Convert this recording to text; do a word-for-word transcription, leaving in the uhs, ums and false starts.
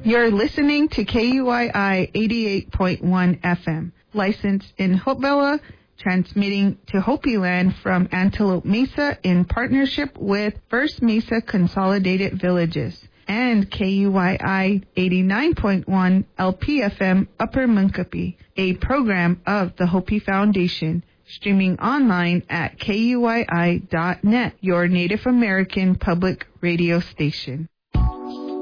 You're listening to K U I I eighty-eight point one F M, licensed in Hopewell, transmitting to Hopi Land from Antelope Mesa in partnership with First Mesa Consolidated Villages, and K U I I eighty-nine point one L P F M Upper Munkapi, a program of the Hopi Foundation, streaming online at K U I I dot net, your Native American public radio station.